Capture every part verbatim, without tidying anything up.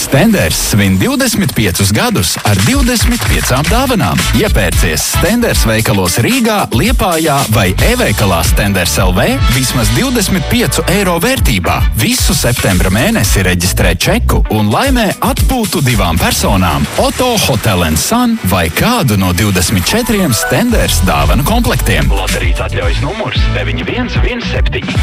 Stenders svin divdesmit piecus gadus ar divdesmit piecām dāvanām. Iepērcies Stenders veikalos Rīgā, Liepājā vai e-veikalā Stenders L V vismaz divdesmit piecu eiro vērtībā. Visu septembra mēnesi reģistrē čeku un laimē atpūtu divām personām, Otto Hotel and Sun vai kādu no divdesmit četriem Stenders dāvanu komplektiem. Loterijas atļaujas numurs deviņi viens viens septiņi.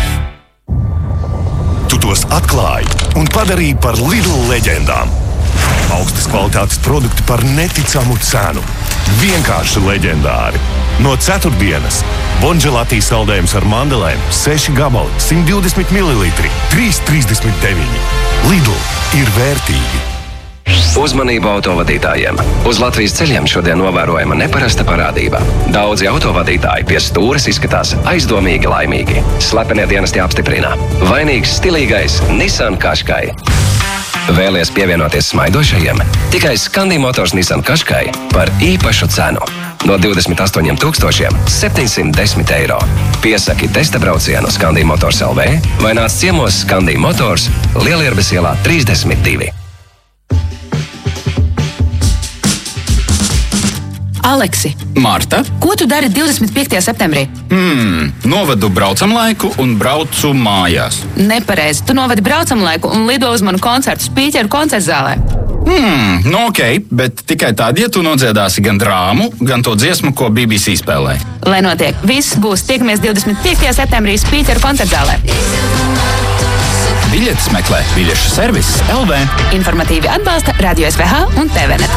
Tu tos atklāji un padarīji par Lidl leģendām. Augstas kvalitātes produkti par neticamu cenu. Vienkārši leģendāri. No ceturtdienas Bonželati saldējums ar mandelēm, seši gabali, simt divdesmit mililitri, trīs trīsdesmit deviņi. Lidl ir vērtīgi. Uzmanību autovadītājiem! Uz Latvijas ceļiem šodien novērojama neparasta parādība. Daudzi autovadītāji pie stūres izskatās aizdomīgi laimīgi. Slepenie dienesti apstiprina. Vainīgs stilīgais Nissan Qashqai. Vēlies pievienoties smaidošajiem? Tikai Scandi Motors Nissan Qashqai par īpašu cenu. No divdesmit astoņiem tūkstošiem septiņsimt desmit eiro. Piesaki testa braucienu Scandi Motors L V vai nāc ciemos Scandi Motors Lielierbes ielā trīsdesmit divi. Aleksi, Marta? ko tu dari divdesmit piektajā septembrī? Hmm, novedu braucamlaiku un braucu mājās. Nepareizi, tu novedi braucamlaiku un lido uz manu koncertu Spīķeru koncertu zālē. Hmm, nu ok, bet tikai tad, ja tu nodziedāsi gan drāmu, gan to dziesmu, ko B B C spēlē. Lai notiek, viss būs. Tiekamies divdesmit piektajā septembrī Spīķeru koncertu zālē. Biļetes meklē biļešu servis L V. Informatīvi atbalsta Radio S V H un T V Net.